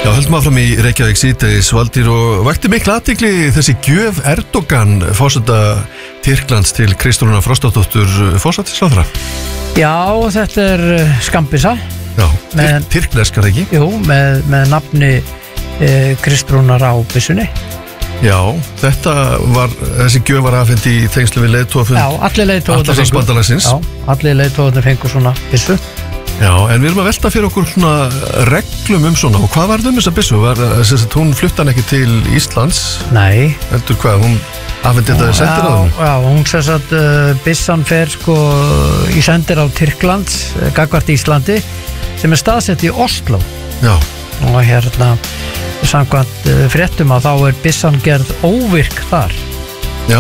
Já, höldum áfram í Reykjavík síðdegis, Valtýr, og vakti mikla athygli þessi gjöf Erdogan forseta Tyrklands til Kristrúnar Frostadóttur forsætisráðherra. Já, þetta skambissa. Já, tyrknesk er það ekki? Jú, með nafni Kristrúnar á byssunni. Já, þessi gjöf var afhent í tengslu við leiðtogafund. Já, allir leiðtogarnir fengu svona byssu. Já, en við erum að velta fyrir okkur svona reglum svona, og hvað var þessa byssu? Hún flutti hann ekki til Íslands? Nei. Heldur hvað, hún afhenti þetta sendiráðinu? Já, hún byssan fer í sendiráð Tyrklands, gagnvart Íslandi, sem staðsett í Oslo. Já. Og samkvæmt fréttum að þá byssan gerð óvirk þar. Já.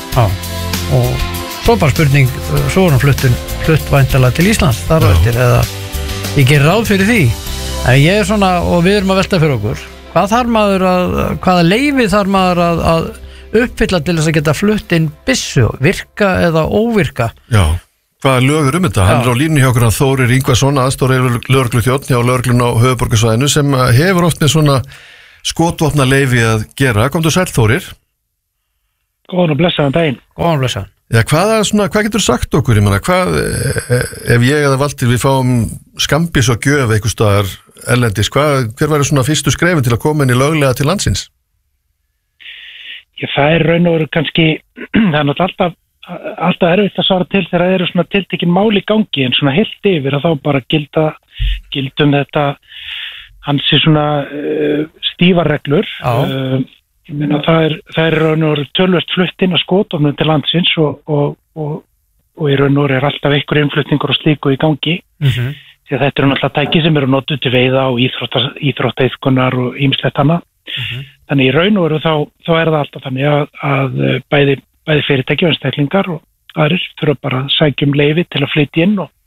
Og svo bara spurning, svo hún flutt væntanlega til Íslands þar á eftir, eða ég gerir ráð fyrir því. En ég svona, og við erum að velta fyrir okkur, hvaða leyfi þarf maður að uppfylla til þess að geta flutt inn byssu, virka eða óvirka? Já. Hvaða lögur þetta? Hann á línu hjá okkur Þórir Ingvason, aðstoðar lögregluþjónn hjá lögreglun á höfuðborgarsvæðinu, sem hefur oft með svona skotvopna leyfi að gera. Komdu sæll, Þórir. Góðan og blessaðan daginn. Góðan og blessaðan. Já, hvað getur sagt okkur? Ég meina, ef ég eða Valtýr við fáum skambis og gjöf einhvers staðar erlendis, hver væri svona fyrstu skrefin til að koma inn í löglega til landsins? Já, það raun og veru kannski, það náttúrulega alltaf erfitt að svara til þegar það eru svona tiltekin mál í gangi, en svona heilt yfir að þá bara gildum þetta hansi svona stífar reglur. Ég meina það er raun og veru töluvert flutt inn að skotofnum til landsins og í raun og veru alltaf einhver innflutningur og slíku í gangi. Því að þetta náttúrulega tæki sem eru notuð til veiða og íþróttaiðkunar og ýmislegt annað. Þannig í raun og veru þá er það alltaf þannig að bæði fyrirtæki og einstaklingar og aðrir þurfa bara að sækja leyfi til að flytja inn og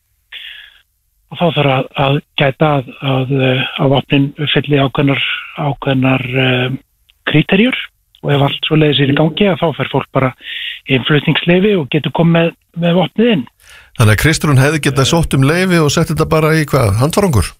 þá þarf að gæta að vopnin uppfylli ákveðnar kríterjur, og ef allt svo leiðis í gangi þá fer fólk bara innflutningsleyfi og getur komið með vopnið inn. Þannig að Kristrún hefði getað sótt leyfi og sett þetta bara í handfarangur?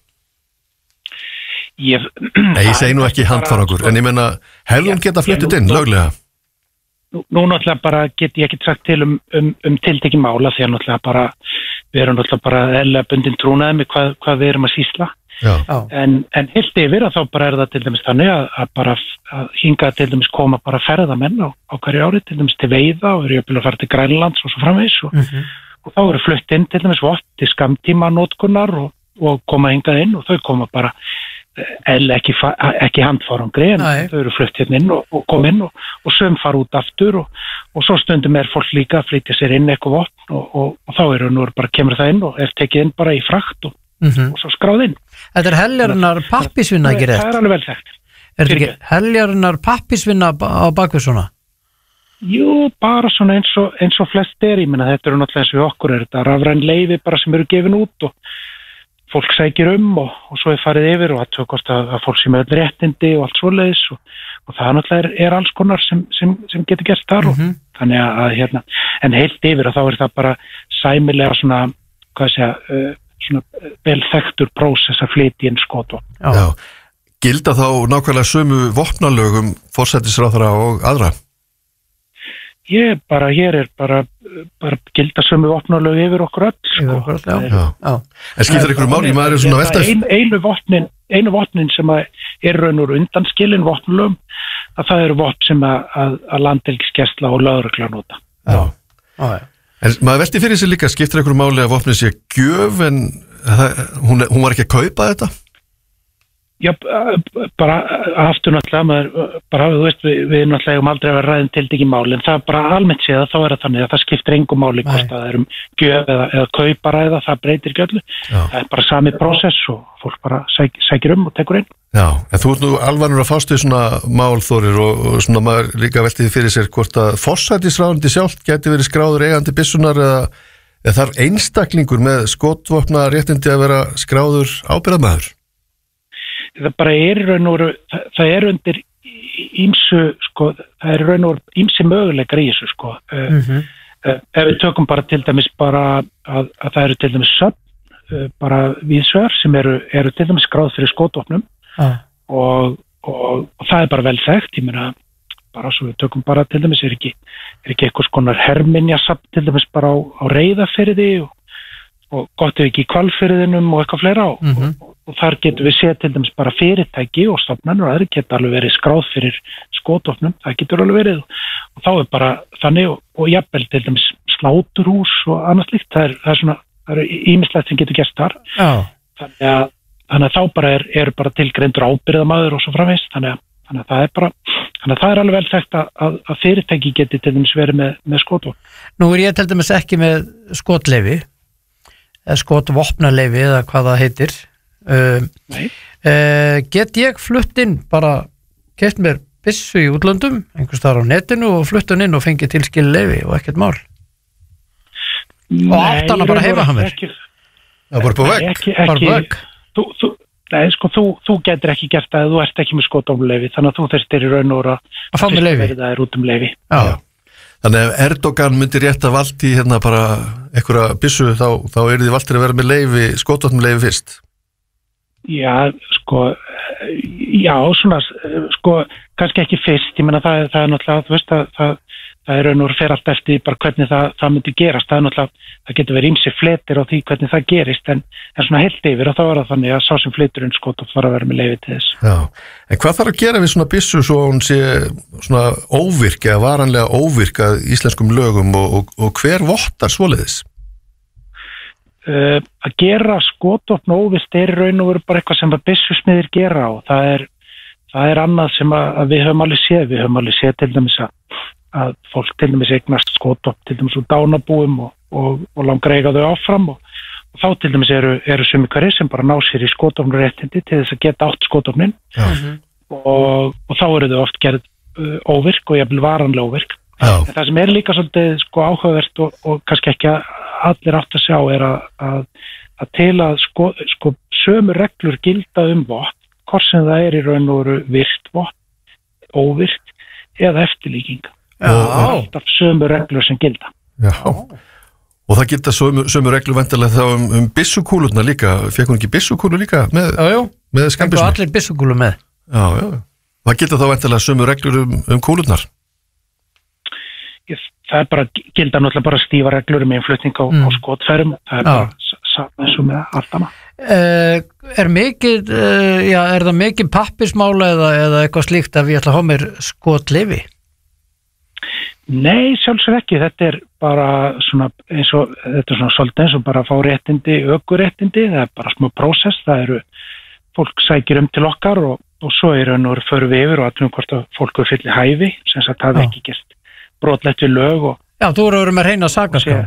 Ég segi nú ekki handfarangur, en ég meina, hefði hún getað fluttið inn löglega? Nú náttúrulega bara get ég ekki sagt til tiltekin mála, því að náttúrulega bara við erum náttúrulega bara eðlilega bundin trúnaði með hvað við erum að sýsla. En heilt yfir að þá bara það til dæmis þannig að hingað til dæmis koma bara ferðamenn á hverju ári, til dæmis til veiða, og eru jafnvel að fara til Grænlands og svo framvegis, og þá eru flutt inn til dæmis vopn til skammtíma notkunar og koma hingað inn, og þau koma bara ekki handfarangri, en þau eru flutt hérna inn og kom inn og söm fara út aftur, og svo stundum fólk líka að flytja sér inn eitthvað vopn og þá nú bara kemur það inn og tekið inn bara í frakt og svo skráð inn. Þetta heljarinnar pappisvinna ekki rétt? Það alveg vel sagt. Þetta ekki heljarinnar pappisvinna á bakvið svona? Jú, bara svona eins og flest ég menna þetta náttúrulega eins og okkur þetta rafræn leyfi bara sem eru gefin út og fólk sækir og svo farið yfir og hvort að fólk sem öll réttindi og allt svoleiðis og það náttúrulega alls konar sem getur gert þar og þannig að en heilt yfir og þá það bara sæmilega svona, svona vel þekktur prósess að flytja inn skotvopn. Já. Gilda þá nákvæmlega sömu vopnalögum forsætisráðherra og aðra? Hér bara gilda sömu vopnalög yfir okkur öll. Já. En skiptir ykkur máli, maður svona veltað? Einu vopnin sem raun og undanskilin vopnalögum, að það eru vopn sem að landhelgisgæsla og lögregla nota. Já. En maður velti fyrir sig líka, skiptir ykkur máli að vopnin sé gjöf, en hún var ekki að kaupa þetta? Já, bara aftur náttúrulega, bara þú veist, við náttúrulega aldrei að ræða tiltekin máli, en það bara almennt séð að þá það þannig að það skiptir engu máli hvort það gjöf eða kauparæða, það breytir ekki öllu. Það bara sami prósess og fólk bara sækir og tekur inn. Já, en þú ert nú alvarur að fást við svona mál, Þórir, og svona maður líka veltið fyrir sér hvort að forsætisráðuneyti sjálft gæti verið skráður eigandi byssunar eða þarf einstaklingur með skotvopna réttindi að vera skráður ábyrgðarmaður? Það bara raun og veru, það undir ýmsu, það raun og veru ýmsi möguleikar í þessu, Ef við tökum bara til dæmis bara að það eru til dæmis söfn, bara víðsvegar sem eru til dæmis skráð fyrir skotvopnum og það bara vel þekkt, ég meina bara svo við tökum bara til dæmis ekki eitthvað skonar herminjasafn til dæmis bara á Reyðarfirði og gott ef ekki í Hvalfirðinum og eitthvað fleira og þar getum við séð til dæmis bara fyrirtæki og stofnanir og aðrir geta alveg verið skráð fyrir skotvopnum, það getur alveg verið og þá bara þannig og jafnvel til dæmis sláturhús og annað slíkt, það er ýmislegt sem getur gerst þar þannig að þá bara eru bara tilgreindur ábyrgðarmaður og svo framvegis þannig að það er alveg vel þekkt að fyrirtæki geti til dæmis verið með skotvopn. Nú ég til dæmis ekki með skotleyfi eða skotvopnaleyfi eða hvað það heitir get ég flutt inn bara keypt mér byssu í útlöndum einhvers staðar á netinu og flutt hann inn og fengið tilskil leyfi og ekkert mál og átt hana bara heima hann það var bara vegg Nei, sko, þú getur ekki gert það að þú ert ekki með skotvopnaleyfi þannig að þú þurftir í raun og að fá með leyfi það er út leyfi Þannig ef Erdogan myndi rétt að valdi hérna bara einhverja byssu þá er þið valdir að vera með leyfi, skotvopnaleyfi fyrst Já, svona kannski ekki fyrst, ég meina það er náttúrulega, þú veist það er raun og fer allt eftir bara hvernig það myndi gerast, það er náttúrulega, það getur verið ýmsir fletir á því hvernig það gerist, en svona heilt yfir og þá er það þannig að sá sem fleturinn skotvopn fara að vera með leyfi til þess. Já, en hvað þarf að gera við svona byssu svo hún sé svona óvirk eða varanlega óvirk að íslenskum lögum og hver vottar svoleiðis? Að gera skotvopn óvirkt er raun og veru bara eitthvað sem að byssusmiðir gera og það er annað sem að við höfum alveg séð til dæmis að fólk til dæmis eignast skotvopn til dæmis úr dánabúum og langar eiga þau áfram og þá til dæmis eru sumir hverjir sem bara ná sér í skotvopnréttindi til þess að geta átt skotvopnin og þá eru þau oft gerð óvirk og jafnvel varanlega óvirk en það sem er líka svolítið áhugavert og kannski ekki allir átt að sjá er að til að sömu reglur gilda vopn, hvort sem það er í raun og veru virkt vopn, óvirkt eða eftirlíking. Alltaf sömu reglur sem gilda. Já. Og það gilda sömu reglur vendarlega þá byssukúlurnar líka, fékk hún ekki byssukúlur líka með skambyssunni? Já, allir byssukúlur með. Já. Það gilda þá vendarlega sömu reglur kúlurnar? Það er bara, gilda náttúrulega bara stífa reglur með innflutning á skotfærum, það er bara saman eins og með allt annað. Er það mikið pappismála eða eitthvað slíkt að við ætla að hafa mér skotleyfi? Nei, sjálfsög ekki, þetta er bara svona eins og, þetta er svona svolítið eins og bara að fá réttindi, ökuréttindi, það er bara smá prósess, það eru, fólk sækir til okkar og svo er raun og förum við yfir og aðtöfum hvort að fólk er fyllir hæfi, sem sagt það ekki gert brotlegt við lög og Já, þú eru með reyna sakaskráð.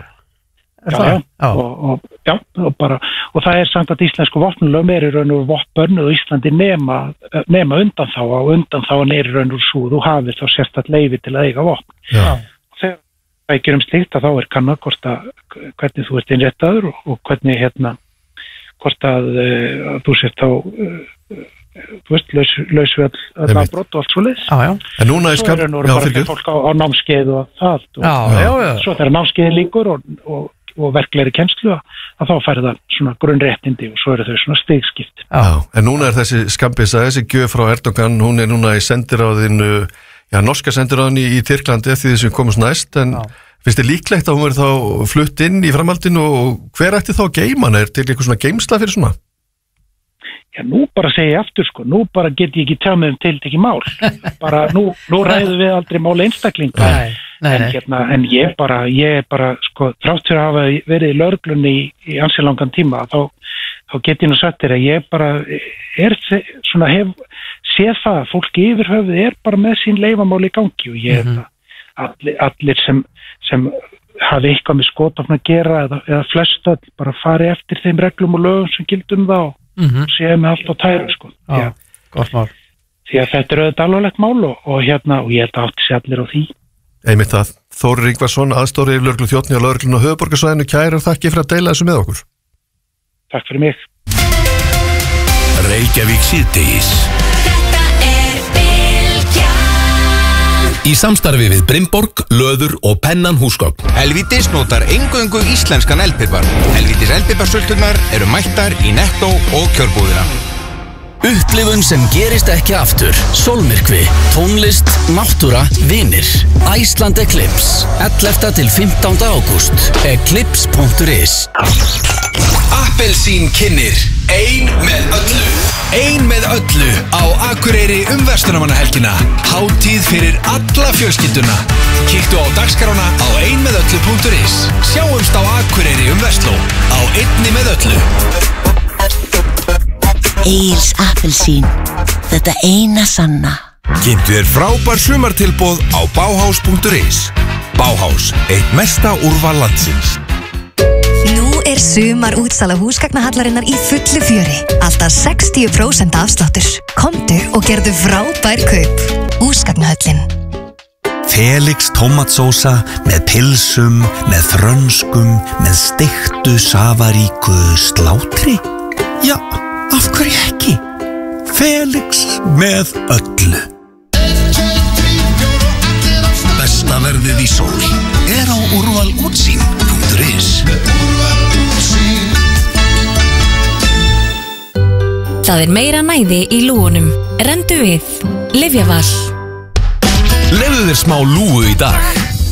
Og það er samkvæmt íslensku vopnulögum er í raun og vopnbönnuð á Íslandi nema undanþága og undanþágan er í raun og svo þú hafir þá sérstakt leyfi til að eiga vopn. Þegar það ekki slíkt að þá er kannað hvernig þú ert innréttaður og hvernig hvort að þú sért þá þú veist, laus við all afbrot og allt svoleiðis. En núna er svo er bara fólk á námskeið og það svo þegar námskeiði líkur og verklegri kennslu að þá færi það svona grunnréttindi og svo eru þau svona stigskipt. En núna er þessi skambissa, þessi gjöf frá Erdogan, hún er núna í sendiráðinu, norska sendiráðinu í Tyrklandi eftir því sem komast næst, en finnst þið líklegt að hún verið þá flutt inn í framhaldinu og hver ætti þá að geyma hana? Er til eitthvað svona geymsla fyrir svona? Já, nú bara segi ég aftur nú bara get ég ekki tjá með tiltekið mál bara nú ræðum við aldrei máli einstaklinga en ég er bara þrátt fyrir að hafa verið í lögreglunni í ansi langan tíma þá get ég nú sagt þér að ég bara hef séð það að fólki yfir höfuð er bara með sín leyfamáli í gangi og ég allir sem hafi eitthvað með skotvopn að gera eða flest öll bara fari eftir þeim reglum og lögum sem gildum þá séum við allt á tæru gott mál því að þetta er auðvitað alvarlegt mál og ég held að átti sér allir á því Einmitt það, Þórir Ingvarsson aðstóri yfirlögregluþjónn hjá lögreglunni á höfuðborgarsvæðinu kærar þakki fyrir að deila þessu með okkur Takk fyrir mig Reykjavík síðdegis Í samstarfi við Brimborg, Löður og Pennan húsgögn. Helvítis notar eingöngu íslenskan eldpipar. Helvítis eldpiparsulturnar eru mættar í Netto og Kjörbúðina. Upplifun sem gerist ekki aftur. Sólmyrkvi, tónlist, náttúra, vinir. Iceland Eclipse, 11. til 15. ágúst. Eclipse.is. Appelsín kynnir Ein með öllu. Ein með öllu á Akureyri verslunarmannahelgina. Hátíð fyrir alla fjölskylduna. Kíktu á dagskrána á einmeðöllu.is. Sjáumst á Akureyri versló á einni með öllu. Egils appelsín, þetta eina sanna. Kynntu þér frábær sumartilboð á Bauhaus.is. Bauhaus, eitt mesta úrval landsins. Nú sumar útsala húsgagnahallarinnar í fullu fjöri. Alltaf 60% afsláttur. Komdu og gerðu frábær kaup. Húsgagnahöllin. Felix tómatsósa með pilsum, með frönskum, með steiktu safaríku slátri. Já, af hverju ekki? Felix með öllu. Besta verðið í sól á úrvalútsýn.is. Það meira næði í lúgunum. Rendu við. Lyfjaval. Lefðu þér smá lúgu í dag.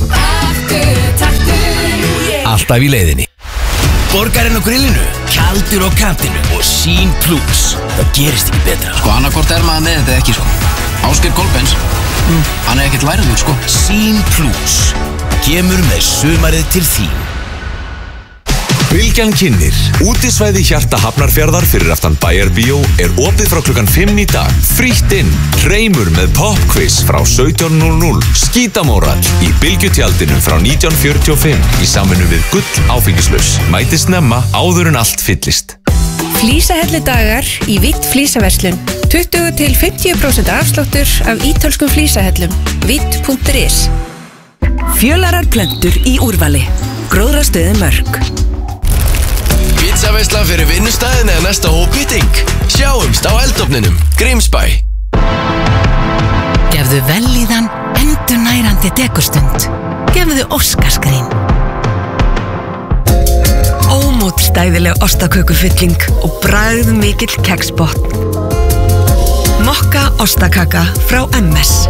Alltaf í leiðinni. Borgarinn á grillinu, kaldur á kantinu og Sín Plus. Það gerist ekki betra. Sko, annarkvort maður með þetta ekki, sko. Ásgeir Kolbens, hann ekkert læriður, sko. Sín Plus. Kemur með sumarið til þín. Bylgjan kynnir. Útisvæði hjarta Hafnarfjarðar fyrir aftan Bæjarbíó opið frá klukkan 5 í dag. Frítt inn. Hreimur með popquiz frá 17:00. Skítamórall í Bylgjutjaldinu frá 19:45 í samvinnu við Gull áfengislaus. Mæti snemma áður en allt fyllist. Flísahelludagar í Vitt flísaverslun. 20 til 50% afsláttur af ítölskum flísahellum. Vitt.is. Fjölarar plöntur í úrvali. Gróðrastöðin Mörk. Pizzaveisla fyrir vinnustæðin eða næsta hópmeeting. Sjáumst á eldofninum, Grímsbæ. Gefðu vellíðan endurnærandi dekustund. Gefðu Óskarsgrín. Ómótstæðileg ostakökufylling og bragðmikill keksbotn. Mokka ostakaka frá MS.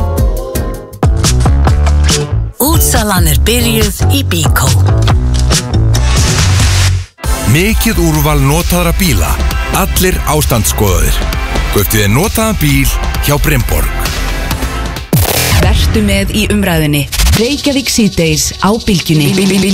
Útsalan byrjuð í Bíkó. Mikið úrval notaðra bíla. Allir ástandsskoðaðir. Kauptu þér notaðan bíl hjá Brimborg. Vertu með í umræðunni. Reykjavík síðdegis á Bylgjunni.